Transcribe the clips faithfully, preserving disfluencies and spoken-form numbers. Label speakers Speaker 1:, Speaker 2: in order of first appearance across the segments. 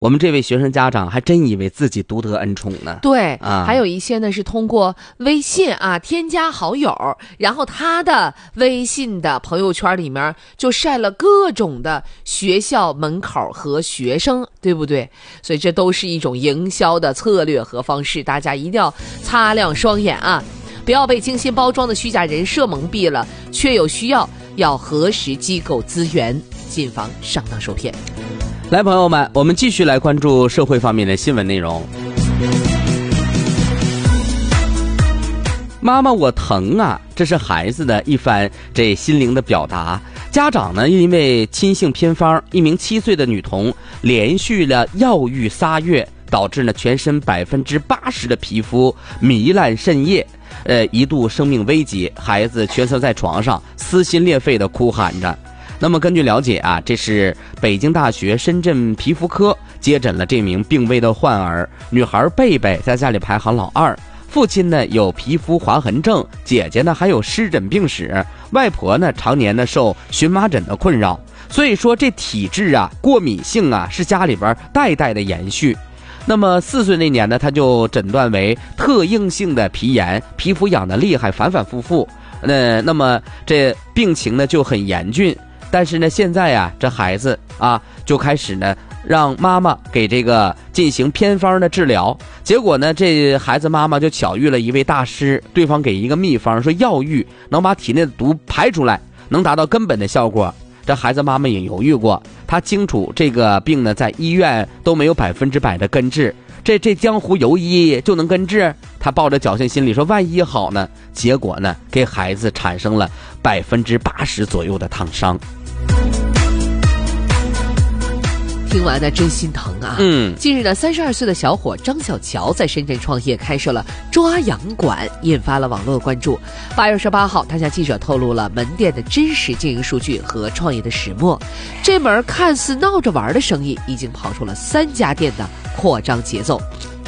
Speaker 1: 我们这位学生家长还真以为自己独得恩宠呢。
Speaker 2: 对、
Speaker 1: 啊、
Speaker 2: 还有一些呢是通过微信啊添加好友，然后他的微信的朋友圈里面就晒了各种的学校门口和学生，对不对？所以这都是一种营销的策略和方式，大家一定要擦亮双眼啊，不要被精心包装的虚假人设蒙蔽了，确有需要要核实机构资源，谨防上当受骗。
Speaker 1: 来，朋友们，我们继续来关注社会方面的新闻内容。妈妈我疼啊，这是孩子的一番这心灵的表达。家长呢，因为亲性偏方，一名七岁的女童连续了药浴仨月，导致呢全身百分之八十的皮肤糜烂渗液，呃，一度生命危急，孩子蜷缩在床上，撕心裂肺的哭喊着。那么根据了解啊，这是北京大学深圳皮肤科接诊了这名病危的患儿。女孩贝贝在家里排行老二，父亲呢有皮肤划痕症，姐姐呢还有湿疹病史，外婆呢常年呢受荨麻疹的困扰。所以说这体质啊、过敏性啊是家里边代代的延续。那么四岁那年呢，他就诊断为特应性的皮炎，皮肤痒得厉害，反反复复。呃，那么这病情呢就很严峻。但是呢，现在呀、啊，这孩子啊就开始呢让妈妈给这个进行偏方的治疗。结果呢，这孩子妈妈就巧遇了一位大师，对方给一个秘方，说药浴能把体内的毒排出来，能达到根本的效果。这孩子妈妈也犹豫过，她清楚这个病呢在医院都没有百分之百的根治，这这江湖游医就能根治？她抱着侥幸心理说万一好呢，结果呢给孩子产生了百分之八十左右的烫伤。
Speaker 2: 听完呢真心疼啊！
Speaker 1: 嗯，
Speaker 2: 近日呢，三十二岁的小伙张小乔在深圳创业，开设了抓痒馆，引发了网络关注。八月十八号，他向记者透露了门店的真实经营数据和创业的始末。这门看似闹着玩的生意，已经跑出了三家店的扩张节奏。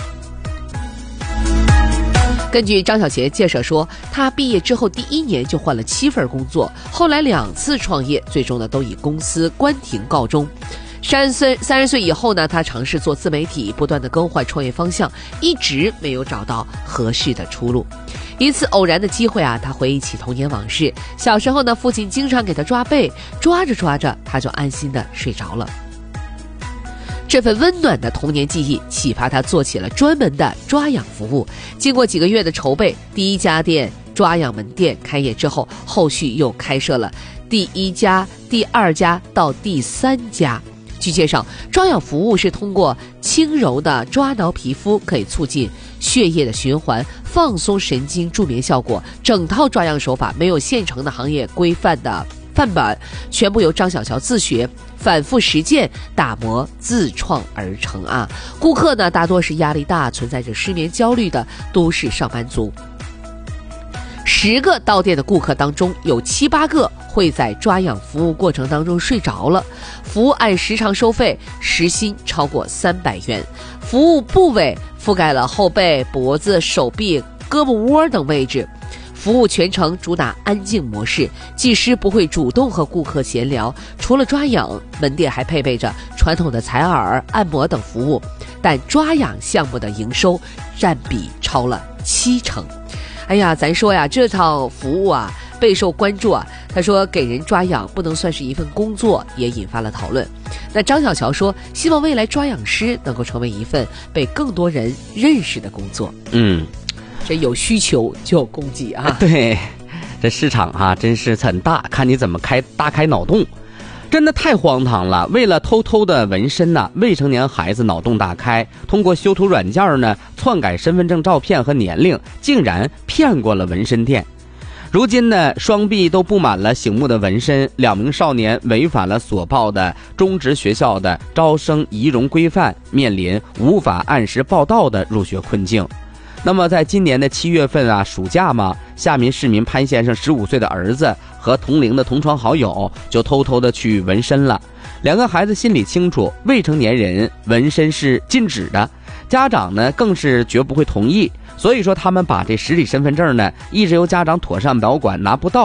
Speaker 2: 根据张小杰介绍说，他毕业之后第一年就换了七份工作，后来两次创业，最终呢都以公司关停告终。三十三十岁以后呢，他尝试做自媒体，不断的更换创业方向，一直没有找到合适的出路。一次偶然的机会啊，他回忆起童年往事。小时候呢，父亲经常给他抓背，抓着抓着，他就安心的睡着了。这份温暖的童年记忆启发他做起了专门的抓痒服务。经过几个月的筹备，第一家店抓痒门店开业之后，后续又开设了第一家、第二家到第三家。据介绍，抓痒服务是通过轻柔的抓挠皮肤，可以促进血液的循环，放松神经，助眠效果。整套抓痒手法没有现成的行业规范的范本，全部由张小乔自学，反复实践，打磨自创而成啊！顾客呢，大多是压力大、存在着失眠焦虑的都市上班族。十个到店的顾客当中，有七八个会在抓痒服务过程当中睡着了。服务按时长收费，时薪超过三百元。服务部位覆盖了后背、脖子、手臂、胳膊窝等位置。服务全程主打安静模式，技师不会主动和顾客闲聊。除了抓痒，门店还配备着传统的采耳、按摩等服务，但抓痒项目的营收占比超了七成。哎呀，咱说呀，这套服务啊备受关注啊。他说给人抓痒不能算是一份工作，也引发了讨论。那张小乔说，希望未来抓痒师能够成为一份被更多人认识的工作。
Speaker 1: 嗯，
Speaker 2: 这有需求就有供给啊。
Speaker 1: 对，这市场啊真是很大，看你怎么开大开脑洞。真的太荒唐了！为了偷偷的纹身呢、啊，未成年孩子脑洞大开，通过修图软件呢篡改身份证照片和年龄，竟然骗过了纹身店。如今呢，双臂都布满了醒目的纹身，两名少年违反了所报的中职学校的招生仪容规范，面临无法按时报到的入学困境。那么在今年的七月份啊，暑假嘛，下民市民潘先生十五岁的儿子和同龄的同窗好友就偷偷的去纹身了。两个孩子心里清楚，未成年人纹身是禁止的，家长呢更是绝不会同意，所以说他们把这实体身份证呢一直由家长妥善保管，拿不到。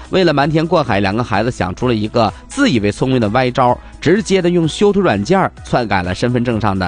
Speaker 1: 为了瞒天过海，两个孩子想出了一个自以为聪明的歪招，直接的用修图软件篡改了身份证上的